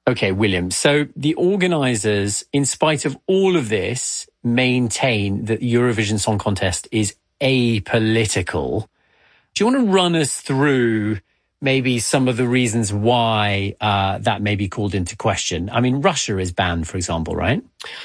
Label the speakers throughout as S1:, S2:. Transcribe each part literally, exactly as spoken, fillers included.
S1: Okay, William. So the organisers, in spite of all of this, maintain that the Eurovision Song Contest is apolitical. Do you want to run us through maybe some of the reasons why uh, that may be called into question? I mean, Russia is banned, for example, right?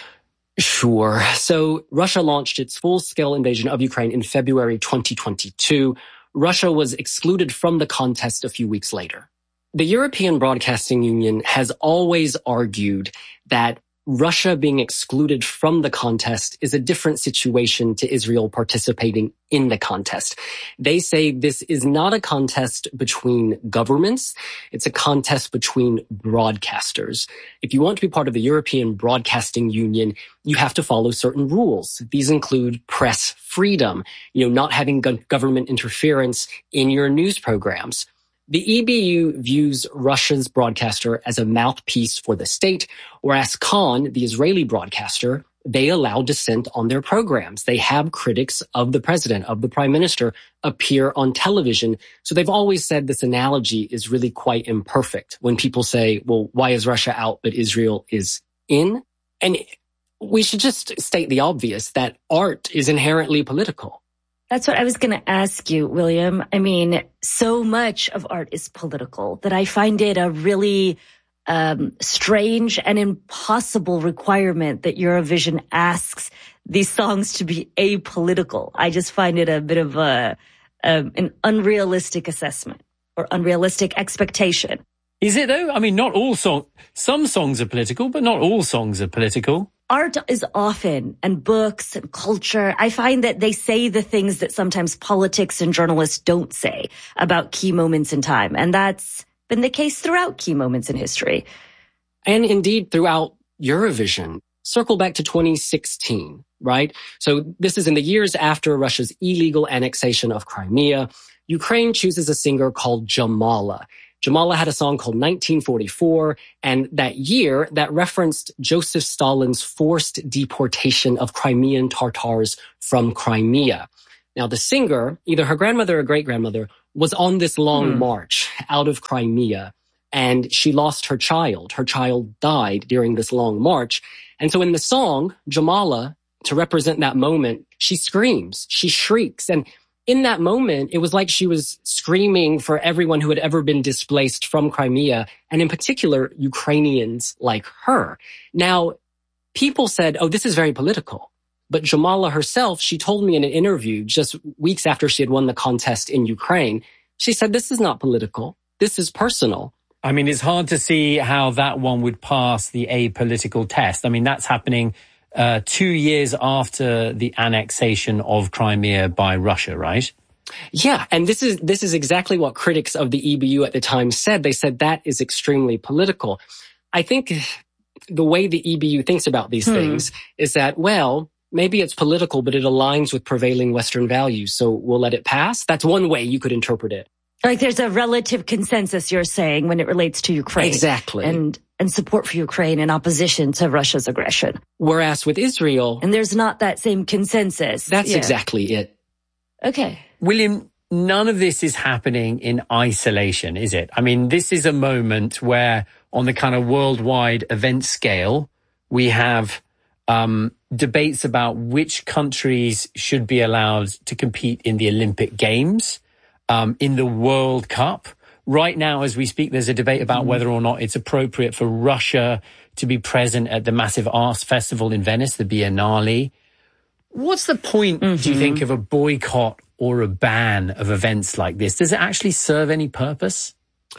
S2: Sure. So Russia launched its full-scale invasion of Ukraine in February twenty twenty-two. Russia was excluded from the contest a few weeks later. The European Broadcasting Union has always argued that Russia being excluded from the contest is a different situation to Israel participating in the contest. They say this is not a contest between governments. It's a contest between broadcasters. If you want to be part of the European Broadcasting Union, you have to follow certain rules. These include press freedom, you know, not having go- government interference in your news programs. The E B U views Russia's broadcaster as a mouthpiece for the state, whereas Khan, the Israeli broadcaster, they allow dissent on their programs. They have critics of the president, of the prime minister, appear on television. So they've always said this analogy is really quite imperfect when people say, well, why is Russia out but Israel is in? And we should just state the obvious, that art is inherently political.
S3: That's what I was going to ask you, William. I mean, so much of art is political that I find it a really um, strange and impossible requirement that Eurovision asks these songs to be apolitical. I just find it a bit of a um, an unrealistic assessment or unrealistic expectation.
S1: Is it though? I mean, not all songs. Some songs are political, but not all songs are political.
S3: Art is often, and books and culture, I find that they say the things that sometimes politics and journalists don't say about key moments in time. And that's been the case throughout key moments in history.
S2: And indeed throughout Eurovision. Circle back to twenty sixteen, right? So this is in the years after Russia's illegal annexation of Crimea. Ukraine chooses a singer called Jamala. Jamala had a song called nineteen forty-four, and that year that referenced Joseph Stalin's forced deportation of Crimean Tatars from Crimea. Now, the singer, either her grandmother or great-grandmother, was on this long hmm. march out of Crimea, and she lost her child. Her child died during this long march. And so in the song, Jamala, to represent that moment, she screams, she shrieks, and in that moment, it was like she was screaming for everyone who had ever been displaced from Crimea, and in particular, Ukrainians like her. Now, people said, oh, this is very political. But Jamala herself, she told me in an interview just weeks after she had won the contest in Ukraine, she said, this is not political. This is personal.
S1: I mean, it's hard to see how that one would pass the apolitical test. I mean, that's happening Uh, two years after the annexation of Crimea by Russia, right?
S2: Yeah, and this is this is exactly what critics of the E B U at the time said. They said that is extremely political. I think the way the E B U thinks about these hmm. things is that, well, maybe it's political, but it aligns with prevailing Western values, so we'll let it pass. That's one way you could interpret it.
S3: Like there's a relative consensus, you're saying, when it relates to Ukraine.
S2: Exactly.
S3: And and support for Ukraine in opposition to Russia's aggression.
S2: Whereas with Israel...
S3: And there's not that same consensus.
S2: That's yeah. exactly it.
S3: Okay.
S1: William, none of this is happening in isolation, is it? I mean, this is a moment where on the kind of worldwide event scale, we have um, debates about which countries should be allowed to compete in the Olympic Games, um, in the World Cup. Right now, as we speak, there's a debate about whether or not it's appropriate for Russia to be present at the massive arts festival in Venice, the Biennale. What's the point, mm-hmm. do you think, of a boycott or a ban of events like this? Does it actually serve any purpose?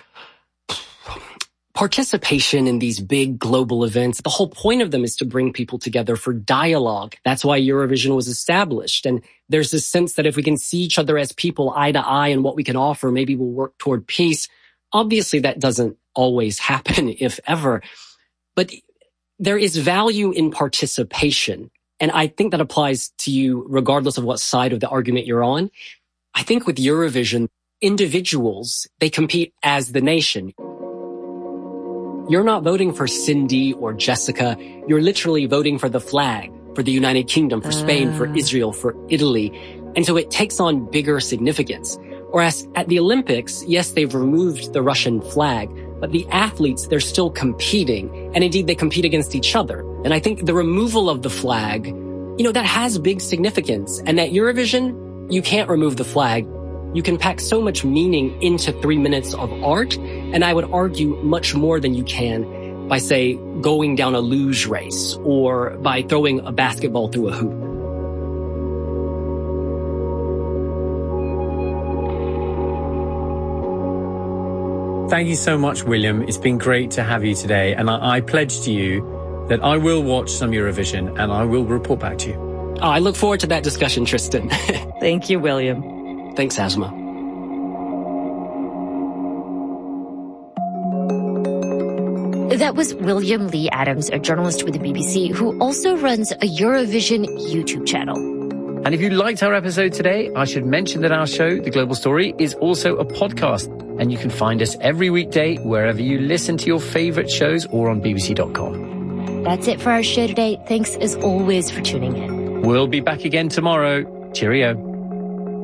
S2: Participation in these big global events, the whole point of them is to bring people together for dialogue. That's why Eurovision was established. And there's this sense that if we can see each other as people eye to eye and what we can offer, maybe we'll work toward peace. Obviously, that doesn't always happen, if ever. But there is value in participation. And I think that applies to you regardless of what side of the argument you're on. I think with Eurovision, individuals, they compete as the nation. You're not voting for Cindy or Jessica. You're literally voting for the flag, for the United Kingdom, for Spain, uh. for Israel, for Italy. And so it takes on bigger significance. Whereas at the Olympics, yes, they've removed the Russian flag, but the athletes, they're still competing. And indeed, they compete against each other. And I think the removal of the flag, you know, that has big significance. And at Eurovision, you can't remove the flag. You can pack so much meaning into three minutes of art. And I would argue much more than you can by, say, going down a luge race or by throwing a basketball through a hoop.
S1: Thank you so much, William. It's been great to have you today. And I, I pledge to you that I will watch some Eurovision and I will report back to you.
S2: Oh, I look forward to that discussion, Tristan.
S3: Thank you, William.
S2: Thanks, Asma.
S4: That was William Lee Adams, a journalist with the B B C, who also runs a Eurovision YouTube channel.
S1: And if you liked our episode today, I should mention that our show, The Global Story, is also a podcast. And you can find us every weekday wherever you listen to your favorite shows or on B B C dot com.
S4: That's it for our show today. Thanks as always for tuning in.
S1: We'll be back again tomorrow. Cheerio.